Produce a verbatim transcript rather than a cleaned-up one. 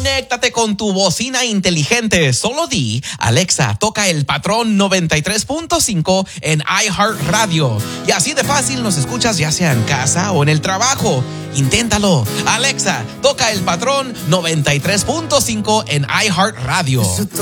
Conéctate con tu bocina inteligente. Solo di, Alexa, toca el patrón noventa y tres punto cinco en iHeartRadio. Y así de fácil nos escuchas ya sea en casa o en el trabajo. Inténtalo. Alexa, toca el patrón noventa y tres punto cinco en iHeartRadio.